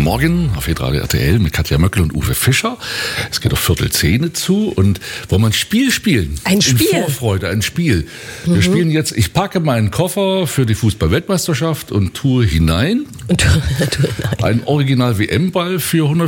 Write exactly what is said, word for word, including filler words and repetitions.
Morgen auf Hitradio R T L mit Katja Möckel und Uwe Fischer. Es geht auf Viertel zehn zu und wollen wir ein Spiel spielen. Ein Spiel? In Vorfreude, ein Spiel. Wir Mhm. spielen jetzt, ich packe meinen Koffer für die Fußball-Weltmeisterschaft und tue hinein Und du, du, nein. ein Original-W M-Ball für